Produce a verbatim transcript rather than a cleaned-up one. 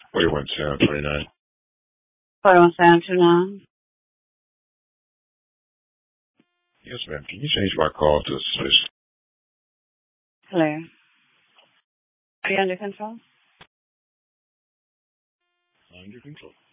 forty-one seven twenty-nine. forty-one seven two nine. Yes, ma'am. Can you change my call to suspicious? Hello. Are you under control? Under control.